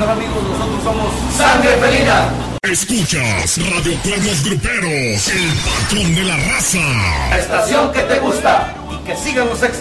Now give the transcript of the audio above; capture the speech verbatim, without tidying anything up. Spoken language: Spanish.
recordar, amigos, nosotros somos Sangre Felina. Escuchas Radio Cuernos Gruperos, el patrón de la raza. La estación que te gusta y que sigan los éxitos.